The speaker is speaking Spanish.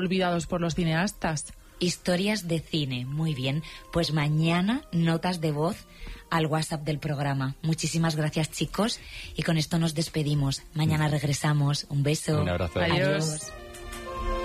olvidados por los cineastas. Historias de cine, muy bien. Pues mañana notas de voz al WhatsApp del programa. Muchísimas gracias, chicos, y con esto nos despedimos. Mañana regresamos. Un beso. Un abrazo. Adiós. Adiós.